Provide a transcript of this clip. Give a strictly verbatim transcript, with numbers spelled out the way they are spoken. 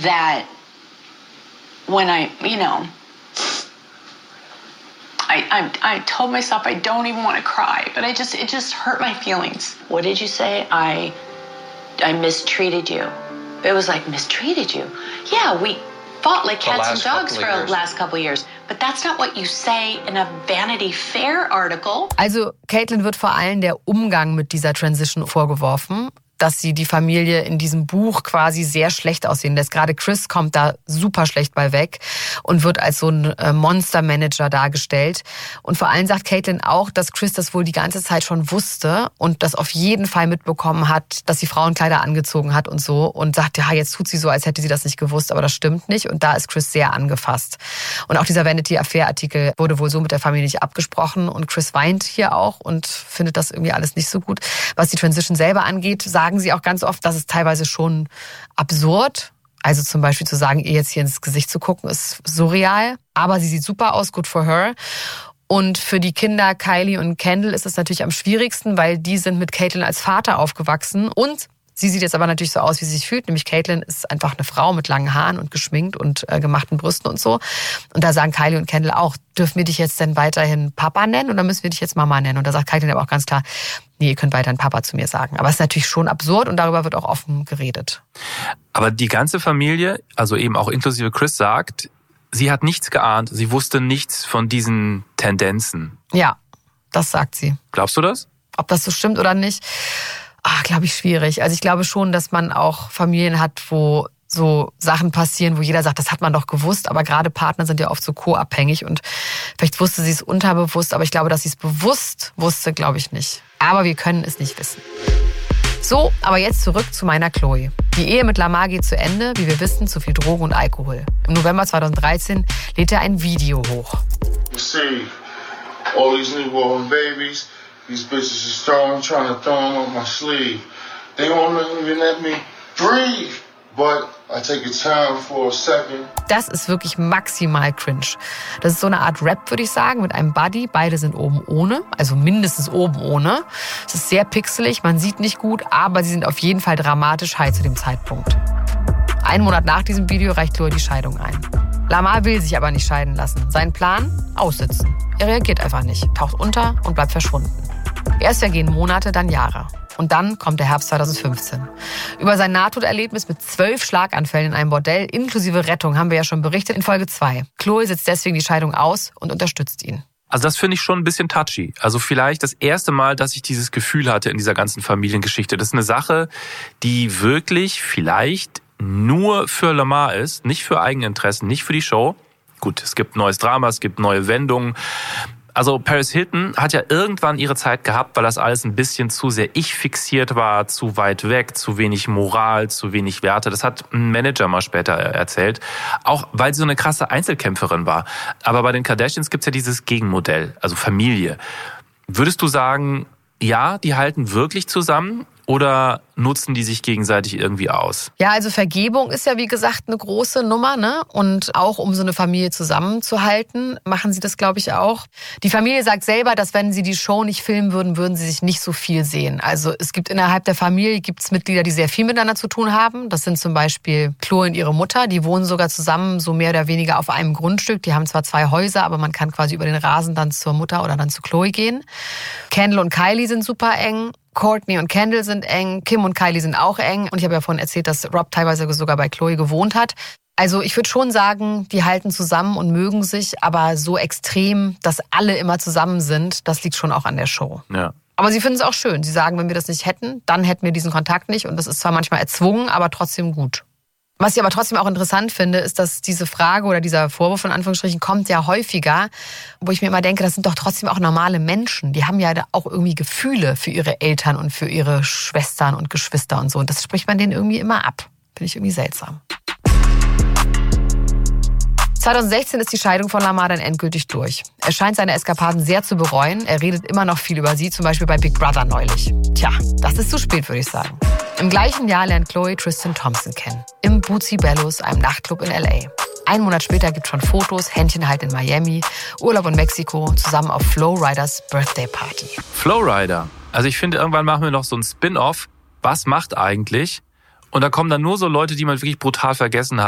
that when I, you know, I, I, I told myself I don't even want to cry, but I just, it just hurt my feelings. What did you say? I, I mistreated you. It was like, mistreated you? Yeah, we fought like cats and dogs for the last couple of years. But that's not what you say in a Vanity Fair article. Also, Caitlyn wird vor allem der Umgang mit dieser Transition vorgeworfen, dass sie die Familie in diesem Buch quasi sehr schlecht aussehen lässt. Gerade Chris kommt da super schlecht bei weg und wird als so ein Monstermanager dargestellt. Und vor allem sagt Caitlyn auch, dass Chris das wohl die ganze Zeit schon wusste und das auf jeden Fall mitbekommen hat, dass sie Frauenkleider angezogen hat und so. Und sagt, ja, jetzt tut sie so, als hätte sie das nicht gewusst, aber das stimmt nicht. Und da ist Chris sehr angefasst. Und auch dieser Vanity Affair-Artikel wurde wohl so mit der Familie nicht abgesprochen. Und Chris weint hier auch und findet das irgendwie alles nicht so gut. Was die Transition selber angeht, sagt sagen sie auch ganz oft, dass es teilweise schon absurd. Also zum Beispiel zu sagen, ihr jetzt hier ins Gesicht zu gucken, ist surreal. Aber sie sieht super aus, good for her. Und für die Kinder Kylie und Kendall ist es natürlich am schwierigsten, weil die sind mit Caitlyn als Vater aufgewachsen. Und sie sieht jetzt aber natürlich so aus, wie sie sich fühlt. Nämlich Caitlyn ist einfach eine Frau mit langen Haaren und geschminkt und äh, gemachten Brüsten und so. Und da sagen Kylie und Kendall auch, dürfen wir dich jetzt denn weiterhin Papa nennen oder müssen wir dich jetzt Mama nennen? Und da sagt Caitlyn aber auch ganz klar, nee, ihr könnt weiterhin Papa zu mir sagen. Aber es ist natürlich schon absurd und darüber wird auch offen geredet. Aber die ganze Familie, also eben auch inklusive Chris, sagt, sie hat nichts geahnt, sie wusste nichts von diesen Tendenzen. Ja, das sagt sie. Glaubst du das? Ob das so stimmt oder nicht? Ach, glaube ich, schwierig. Also ich glaube schon, dass man auch Familien hat, wo so Sachen passieren, wo jeder sagt, das hat man doch gewusst, aber gerade Partner sind ja oft so co-abhängig und vielleicht wusste sie es unterbewusst, aber ich glaube, dass sie es bewusst wusste, glaube ich nicht. Aber wir können es nicht wissen. So, aber jetzt zurück zu meiner Chloe. Die Ehe mit Lamar geht zu Ende, wie wir wissen, zu viel Drogen und Alkohol. Im November zweitausenddreizehn lädt er ein Video hoch. See, all these newborn babies, these bitches is throwing, trying to throw them on my sleeve. They won't even let me breathe. But I take a time for a second. Das ist wirklich maximal cringe. Das ist so eine Art Rap, würde ich sagen, mit einem Buddy. Beide sind oben ohne, also mindestens oben ohne. Es ist sehr pixelig, man sieht nicht gut, aber sie sind auf jeden Fall dramatisch high zu dem Zeitpunkt. Einen Monat nach diesem Video reicht Chloe die Scheidung ein. Lamar will sich aber nicht scheiden lassen. Sein Plan? Aussitzen. Er reagiert einfach nicht, taucht unter und bleibt verschwunden. Erst vergehen Monate, dann Jahre. Und dann kommt der Herbst zweitausendfünfzehn. Über sein Nahtoderlebnis mit zwölf Schlaganfällen in einem Bordell inklusive Rettung haben wir ja schon berichtet in Folge zwei. Chloe setzt deswegen die Scheidung aus und unterstützt ihn. Also das finde ich schon ein bisschen touchy. Also vielleicht das erste Mal, dass ich dieses Gefühl hatte in dieser ganzen Familiengeschichte. Das ist eine Sache, die wirklich vielleicht nur für Lamar ist, nicht für Eigeninteressen, nicht für die Show. Gut, es gibt neues Drama, es gibt neue Wendungen. Also Paris Hilton hat ja irgendwann ihre Zeit gehabt, weil das alles ein bisschen zu sehr ich-fixiert war, zu weit weg, zu wenig Moral, zu wenig Werte. Das hat ein Manager mal später erzählt. Auch weil sie so eine krasse Einzelkämpferin war. Aber bei den Kardashians gibt's ja dieses Gegenmodell, also Familie. Würdest du sagen, ja, die halten wirklich zusammen? Oder nutzen die sich gegenseitig irgendwie aus? Ja, also Vergebung ist ja wie gesagt eine große Nummer, ne? Und auch um so eine Familie zusammenzuhalten, machen sie das, glaube ich, auch. Die Familie sagt selber, dass wenn sie die Show nicht filmen würden, würden sie sich nicht so viel sehen. Also es gibt innerhalb der Familie gibt's Mitglieder, die sehr viel miteinander zu tun haben. Das sind zum Beispiel Chloe und ihre Mutter. Die wohnen sogar zusammen so mehr oder weniger auf einem Grundstück. Die haben zwar zwei Häuser, aber man kann quasi über den Rasen dann zur Mutter oder dann zu Chloe gehen. Kendall und Kylie sind super eng. Kourtney und Kendall sind eng, Kim und Kylie sind auch eng. Und ich habe ja vorhin erzählt, dass Rob teilweise sogar bei Chloe gewohnt hat. Also ich würde schon sagen, die halten zusammen und mögen sich, aber so extrem, dass alle immer zusammen sind, das liegt schon auch an der Show. Ja. Aber sie finden es auch schön. Sie sagen, wenn wir das nicht hätten, dann hätten wir diesen Kontakt nicht. Und das ist zwar manchmal erzwungen, aber trotzdem gut. Was ich aber trotzdem auch interessant finde, ist, dass diese Frage oder dieser Vorwurf in Anführungsstrichen kommt ja häufiger, wo ich mir immer denke, das sind doch trotzdem auch normale Menschen. Die haben ja auch irgendwie Gefühle für ihre Eltern und für ihre Schwestern und Geschwister und so. Und das spricht man denen irgendwie immer ab. Finde ich irgendwie seltsam. zweitausendsechzehn ist die Scheidung von Lamar dann endgültig durch. Er scheint seine Eskapaden sehr zu bereuen. Er redet immer noch viel über sie, zum Beispiel bei Big Brother neulich. Tja, das ist zu spät, würde ich sagen. Im gleichen Jahr lernt Chloe Tristan Thompson kennen. Im Bootsy Bellows, einem Nachtclub in L A. Einen Monat später gibt es schon Fotos, Händchen halt in Miami, Urlaub in Mexiko, zusammen auf Flo Riders Birthday Party. Flo Rida. Also ich finde, irgendwann machen wir noch so ein Spin-off. Was macht eigentlich? Und da kommen dann nur so Leute, die man wirklich brutal vergessen hat.